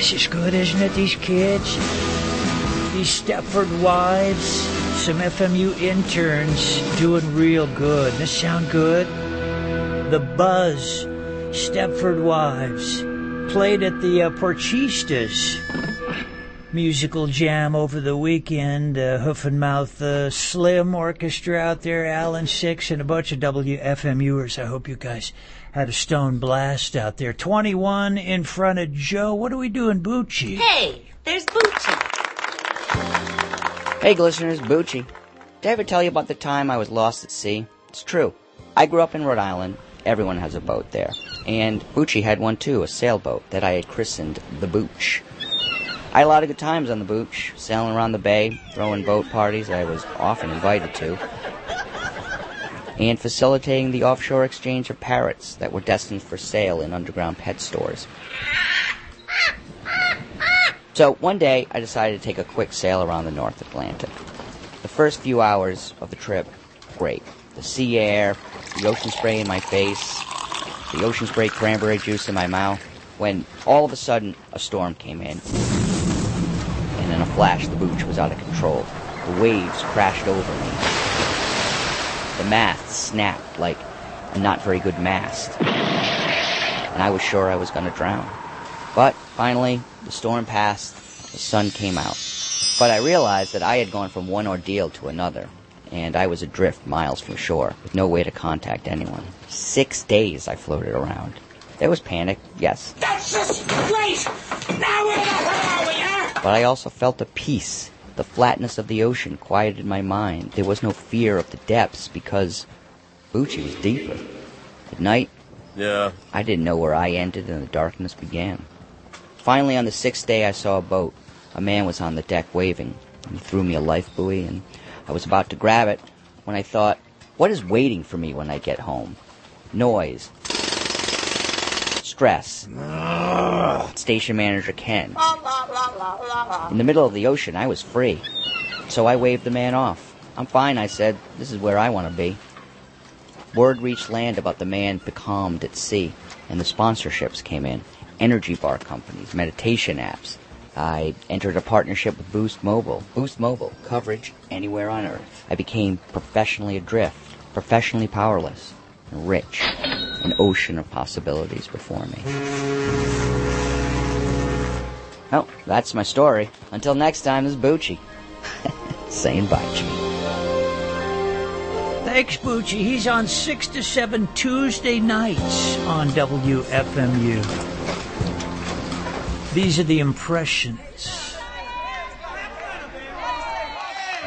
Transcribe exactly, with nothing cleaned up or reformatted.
This is good, isn't it, these kids? These Stepford wives, some F M U interns doing real good. This sound good? The Buzz, Stepford Wives, played at the uh, Porchistas musical jam over the weekend. Uh, Hoof and Mouth uh, Slim Orchestra out there, Alan Six, and a bunch of W F M Uers. I hope you guys had a stone blast out there. twenty-one in front of Joe. What are we doing, Bucci? Hey, there's Bucci. Hey, listeners, Bucci. Did I ever tell you about the time I was lost at sea? It's true. I grew up in Rhode Island. Everyone has a boat there. And Bucci had one too, a sailboat that I had christened the Booch. I had a lot of good times on the Booch, sailing around the bay, throwing boat parties I was often invited to, and facilitating the offshore exchange of parrots that were destined for sale in underground pet stores. So one day, I decided to take a quick sail around the North Atlantic. The first few hours of the trip, great. The sea air, the ocean spray in my face, the ocean spray cranberry juice in my mouth, when all of a sudden, a storm came in. And in a flash, the Booch was out of control. The waves crashed over me. The mast snapped like a not very good mast. And I was sure I was going to drown. But finally, the storm passed, the sun came out. But I realized that I had gone from one ordeal to another, and I was adrift miles from shore, with no way to contact anyone. Six days I floated around. There was panic, yes. That's just great! Now where the hell are we, huh? But I also felt a peace. The flatness of the ocean quieted my mind. There was no fear of the depths, because Bucci was deeper. At night, yeah, I didn't know where I ended and the darkness began. Finally, on the sixth day, I saw a boat. A man was on the deck waving. He threw me a life buoy, and I was about to grab it when I thought, what is waiting for me when I get home? Noise. Stress. Station manager Ken. In the middle of the ocean, I was free. So I waved the man off. I'm fine, I said. This is where I want to be. Word reached land about the man becalmed at sea, and the sponsorships came in. Energy bar companies, meditation apps. I entered a partnership with Boost Mobile. Boost Mobile, coverage anywhere on Earth. I became professionally adrift, professionally powerless, and rich. An ocean of possibilities before me. Well, that's my story. Until next time, this is Bucci. Saying bye, G. Thanks, Bucci. He's on six to seven Tuesday nights on W F M U. These are the impressions